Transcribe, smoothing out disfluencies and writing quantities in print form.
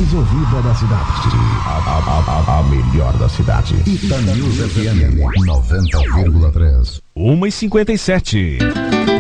mais ouvida da cidade. A melhor da cidade. Itanews FM 90,3. 1h57.